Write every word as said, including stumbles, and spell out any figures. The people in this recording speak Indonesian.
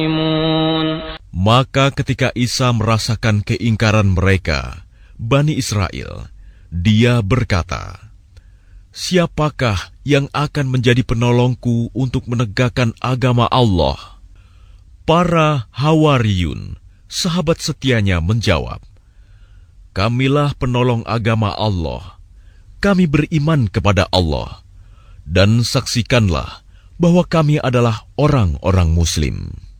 Maka ketika Isa merasakan keingkaran mereka, Bani Israel, dia berkata, "Siapakah yang akan menjadi penolongku untuk menegakkan agama Allah?" Para Hawariyun, sahabat setianya, menjawab, "Kamilah penolong agama Allah. Kami beriman kepada Allah, dan saksikanlah bahwa kami adalah orang-orang Muslim."